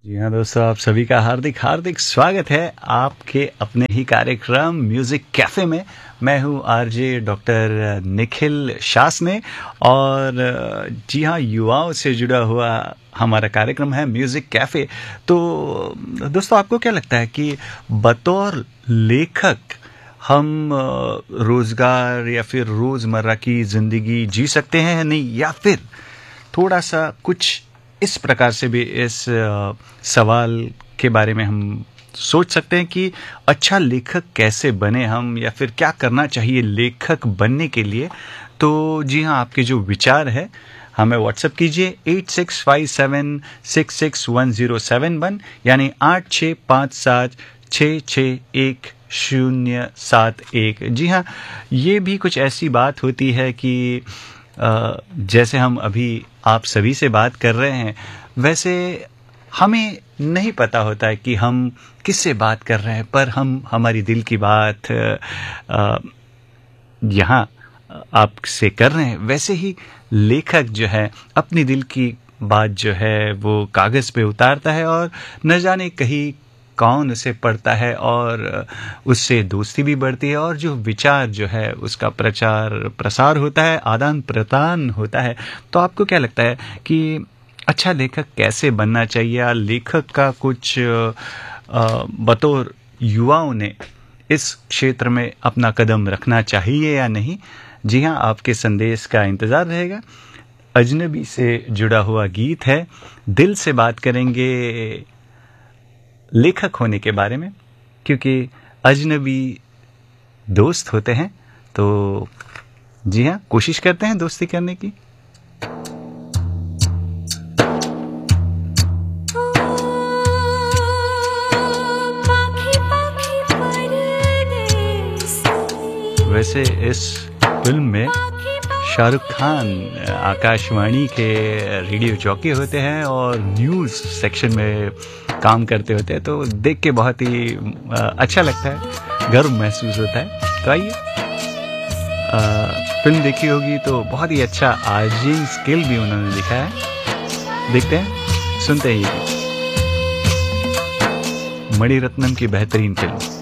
जी हाँ दोस्तों, आप सभी का हार्दिक हार्दिक स्वागत है आपके अपने ही कार्यक्रम म्यूज़िक कैफ़े में। मैं हूँ आरजे डॉक्टर निखिल शासने और जी हाँ, युवाओं से जुड़ा हुआ हमारा कार्यक्रम है म्यूज़िक कैफ़े। तो दोस्तों, आपको क्या लगता है कि बतौर लेखक हम रोज़गार या फिर रोज़मर्रा की ज़िंदगी जी सकते हैं या नहीं, या फिर थोड़ा सा कुछ इस प्रकार से भी इस सवाल के बारे में हम सोच सकते हैं कि अच्छा लेखक कैसे बने हम, या फिर क्या करना चाहिए लेखक बनने के लिए। तो जी हाँ, आपके जो विचार है हमें व्हाट्सएप कीजिए 8657661071, यानी 8657661071। जी हाँ, ये भी कुछ ऐसी बात होती है कि जैसे हम अभी आप सभी से बात कर रहे हैं, वैसे हमें नहीं पता होता है कि हम किससे बात कर रहे हैं, पर हम हमारी दिल की बात यहाँ आपसे कर रहे हैं। वैसे ही लेखक जो है अपनी दिल की बात जो है वो कागज़ पे उतारता है, और न जाने कहीं कौन उसे पढ़ता है और उससे दोस्ती भी बढ़ती है, और जो विचार जो है उसका प्रचार प्रसार होता है, आदान प्रदान होता है। तो आपको क्या लगता है कि अच्छा लेखक कैसे बनना चाहिए, या लेखक का कुछ बतौर युवाओं ने इस क्षेत्र में अपना कदम रखना चाहिए या नहीं? जी हाँ, आपके संदेश का इंतज़ार रहेगा। अजनबी से जुड़ा हुआ गीत है, दिल से बात करेंगे लेखक होने के बारे में, क्योंकि अजनबी दोस्त होते हैं। तो जी हाँ, कोशिश करते हैं दोस्ती करने की। वैसे इस फिल्म में शाहरुख खान आकाशवाणी के रेडियो जॉकी होते हैं और न्यूज़ सेक्शन में काम करते होते हैं, तो देख के बहुत ही अच्छा लगता है, गर्व महसूस होता है। तो आइए, फिल्म देखी होगी तो बहुत ही अच्छा आर्जिंग स्किल भी उन्होंने दिखाया है। देखते हैं, सुनते हैं ये मणिरत्नम की बेहतरीन फिल्म।